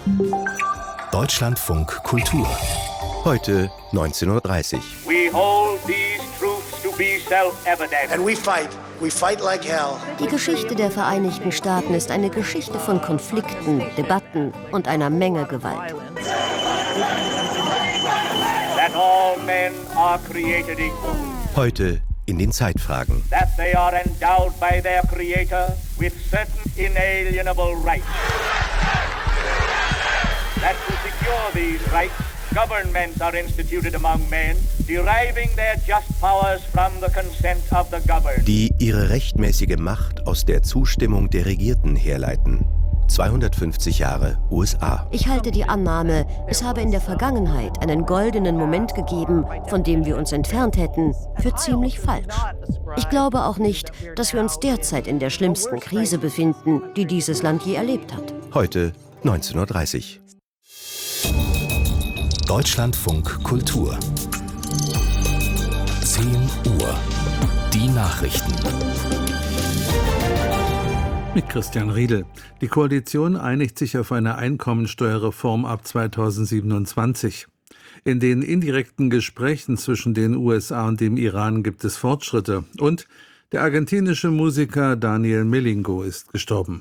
Deutschlandfunk Kultur. Heute 19:30 Uhr. We hold these truths to be self-evident. And we fight. We fight like hell. Die Geschichte der Vereinigten Staaten ist eine Geschichte von Konflikten, Debatten und einer Menge Gewalt. That all men are created equal. Heute in den Zeitfragen. That they are endowed by their Creator with certain inalienable rights. That to secure these rights, governments are instituted among men, deriving their just powers from the consent of the governed. Die ihre rechtmäßige Macht aus der Zustimmung der Regierten herleiten. 250 Jahre USA. Ich halte die Annahme, es habe in der Vergangenheit einen goldenen Moment gegeben, von dem wir uns entfernt hätten, für ziemlich falsch. Ich glaube auch nicht, dass wir uns derzeit in der schlimmsten Krise befinden, die dieses Land je erlebt hat. Heute 19:30 Uhr. Deutschlandfunk Kultur. 10 Uhr. Die Nachrichten. Mit Christian Riedel. Die Koalition einigt sich auf eine Einkommensteuerreform ab 2027. In den indirekten Gesprächen zwischen den USA und dem Iran gibt es Fortschritte. Und der argentinische Musiker Daniel Melingo ist gestorben.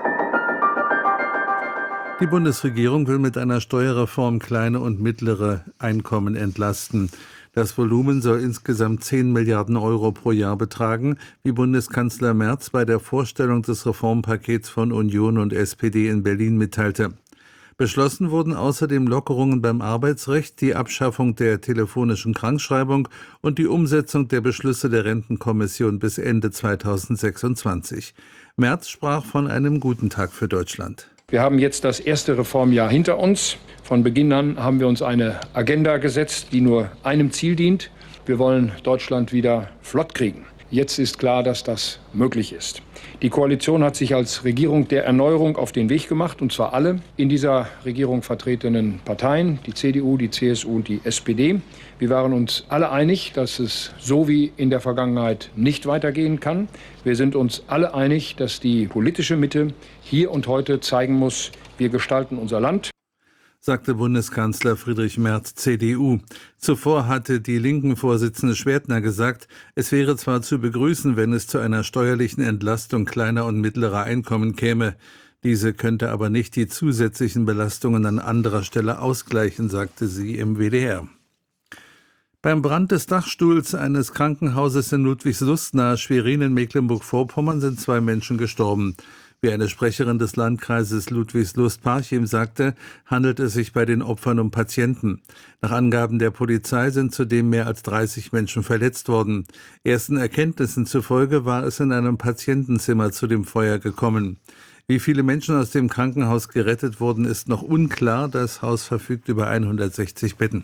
Die Bundesregierung will mit einer Steuerreform kleine und mittlere Einkommen entlasten. Das Volumen soll insgesamt 10 Milliarden Euro pro Jahr betragen, wie Bundeskanzler Merz bei der Vorstellung des Reformpakets von Union und SPD in Berlin mitteilte. Beschlossen wurden außerdem Lockerungen beim Arbeitsrecht, die Abschaffung der telefonischen Krankschreibung und die Umsetzung der Beschlüsse der Rentenkommission bis Ende 2026. Merz sprach von einem guten Tag für Deutschland. Wir haben jetzt das erste Reformjahr hinter uns. Von Beginn an haben wir uns eine Agenda gesetzt, die nur einem Ziel dient. Wir wollen Deutschland wieder flott kriegen. Jetzt ist klar, dass das möglich ist. Die Koalition hat sich als Regierung der Erneuerung auf den Weg gemacht, und zwar alle in dieser Regierung vertretenen Parteien, die CDU, die CSU und die SPD. Wir waren uns alle einig, dass es so wie in der Vergangenheit nicht weitergehen kann. Wir sind uns alle einig, dass die politische Mitte hier und heute zeigen muss, wir gestalten unser Land, sagte Bundeskanzler Friedrich Merz, CDU. Zuvor hatte die Linken-Vorsitzende Schwertner gesagt, es wäre zwar zu begrüßen, wenn es zu einer steuerlichen Entlastung kleiner und mittlerer Einkommen käme. Diese könnte aber nicht die zusätzlichen Belastungen an anderer Stelle ausgleichen, sagte sie im WDR. Beim Brand des Dachstuhls eines Krankenhauses in Ludwigslust nahe Schwerin in Mecklenburg-Vorpommern sind 2 Menschen gestorben. Wie eine Sprecherin des Landkreises Ludwigslust-Parchim sagte, handelt es sich bei den Opfern um Patienten. Nach Angaben der Polizei sind zudem mehr als 30 Menschen verletzt worden. Ersten Erkenntnissen zufolge war es in einem Patientenzimmer zu dem Feuer gekommen. Wie viele Menschen aus dem Krankenhaus gerettet wurden, ist noch unklar. Das Haus verfügt über 160 Betten.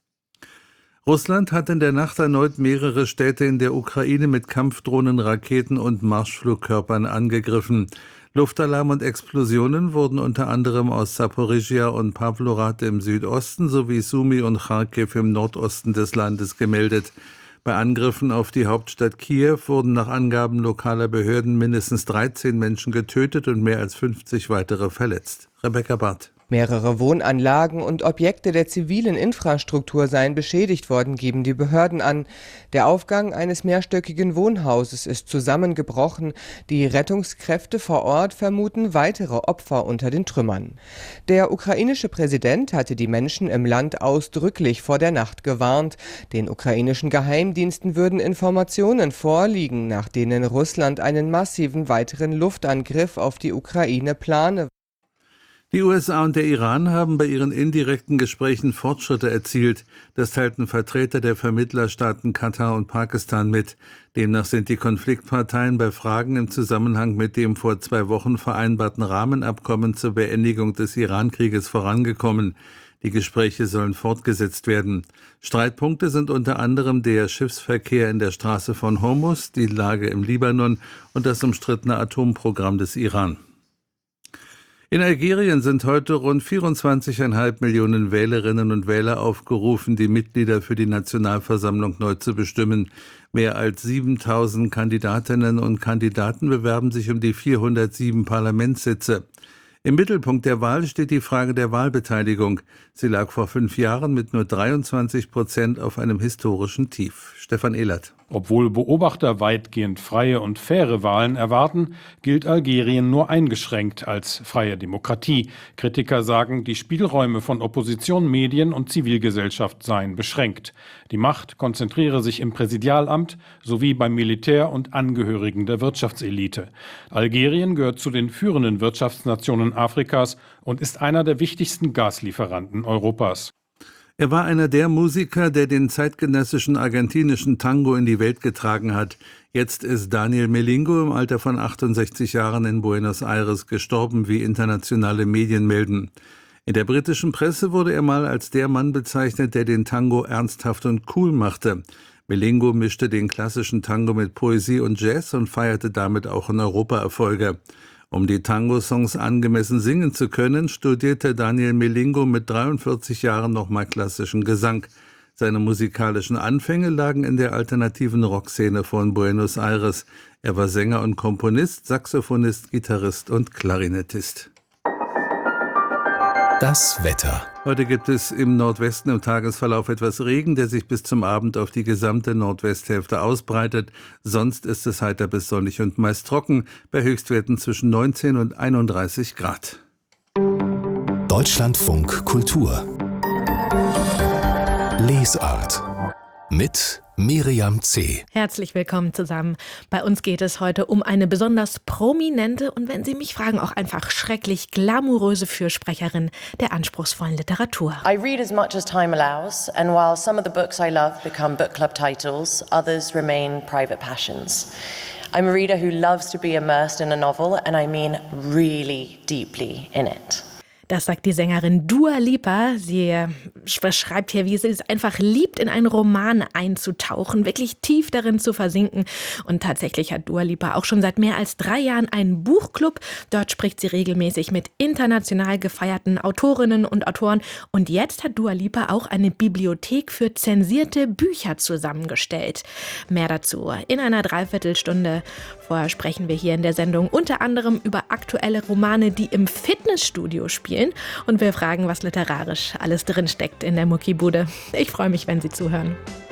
Russland hat in der Nacht erneut mehrere Städte in der Ukraine mit Kampfdrohnen, Raketen und Marschflugkörpern angegriffen. Luftalarm und Explosionen wurden unter anderem aus Saporischschja und Pawlowrad im Südosten sowie Sumy und Charkiw im Nordosten des Landes gemeldet. Bei Angriffen auf die Hauptstadt Kiew wurden nach Angaben lokaler Behörden mindestens 13 Menschen getötet und mehr als 50 weitere verletzt. Rebecca Barth. Mehrere Wohnanlagen und Objekte der zivilen Infrastruktur seien beschädigt worden, geben die Behörden an. Der Aufgang eines mehrstöckigen Wohnhauses ist zusammengebrochen. Die Rettungskräfte vor Ort vermuten weitere Opfer unter den Trümmern. Der ukrainische Präsident hatte die Menschen im Land ausdrücklich vor der Nacht gewarnt. Den ukrainischen Geheimdiensten würden Informationen vorliegen, nach denen Russland einen massiven weiteren Luftangriff auf die Ukraine plane. Die USA und der Iran haben bei ihren indirekten Gesprächen Fortschritte erzielt. Das teilten Vertreter der Vermittlerstaaten Katar und Pakistan mit. Demnach sind die Konfliktparteien bei Fragen im Zusammenhang mit dem vor 2 Wochen vereinbarten Rahmenabkommen zur Beendigung des Iran-Krieges vorangekommen. Die Gespräche sollen fortgesetzt werden. Streitpunkte sind unter anderem der Schiffsverkehr in der Straße von Hormuz, die Lage im Libanon und das umstrittene Atomprogramm des Iran. In Algerien sind heute rund 24,5 Millionen Wählerinnen und Wähler aufgerufen, die Mitglieder für die Nationalversammlung neu zu bestimmen. Mehr als 7.000 Kandidatinnen und Kandidaten bewerben sich um die 407 Parlamentssitze. Im Mittelpunkt der Wahl steht die Frage der Wahlbeteiligung. Sie lag vor 5 Jahren mit nur 23% auf einem historischen Tief. Stefan Ehlert. Obwohl Beobachter weitgehend freie und faire Wahlen erwarten, gilt Algerien nur eingeschränkt als freie Demokratie. Kritiker sagen, die Spielräume von Opposition, Medien und Zivilgesellschaft seien beschränkt. Die Macht konzentriere sich im Präsidialamt sowie beim Militär und Angehörigen der Wirtschaftselite. Algerien gehört zu den führenden Wirtschaftsnationen Afrikas und ist einer der wichtigsten Gaslieferanten Europas. Er war einer der Musiker, der den zeitgenössischen argentinischen Tango in die Welt getragen hat. Jetzt ist Daniel Melingo im Alter von 68 Jahren in Buenos Aires gestorben, wie internationale Medien melden. In der britischen Presse wurde er mal als der Mann bezeichnet, der den Tango ernsthaft und cool machte. Melingo mischte den klassischen Tango mit Poesie und Jazz und feierte damit auch in Europa Erfolge. Um die Tango-Songs angemessen singen zu können, studierte Daniel Melingo mit 43 Jahren nochmal klassischen Gesang. Seine musikalischen Anfänge lagen in der alternativen Rockszene von Buenos Aires. Er war Sänger und Komponist, Saxophonist, Gitarrist und Klarinettist. Das Wetter. Heute gibt es im Nordwesten im Tagesverlauf etwas Regen, der sich bis zum Abend auf die gesamte Nordwesthälfte ausbreitet. Sonst ist es heiter bis sonnig und meist trocken, bei Höchstwerten zwischen 19 und 31 Grad. Deutschlandfunk Kultur. Lesart mit Miriam C. Herzlich willkommen zusammen. Bei uns geht es heute um eine besonders prominente und, wenn Sie mich fragen, auch einfach schrecklich glamouröse Fürsprecherin der anspruchsvollen Literatur. I read as much as time allows, and while some of the books I love become book club titles, others remain private passions. I'm a reader who loves to be immersed in a novel, and I mean really deeply in it. Das sagt die Sängerin Dua Lipa. Sie beschreibt hier, wie sie es einfach liebt, in einen Roman einzutauchen, wirklich tief darin zu versinken. Und tatsächlich hat Dua Lipa auch schon seit mehr als 3 Jahren einen Buchclub. Dort spricht sie regelmäßig mit international gefeierten Autorinnen und Autoren. Und jetzt hat Dua Lipa auch eine Bibliothek für zensierte Bücher zusammengestellt. Mehr dazu in einer Dreiviertelstunde. Vorher sprechen wir hier in der Sendung unter anderem über aktuelle Romane, die im Fitnessstudio spielen. Und wir fragen, was literarisch alles drinsteckt in der Muckibude. Ich freue mich, wenn Sie zuhören.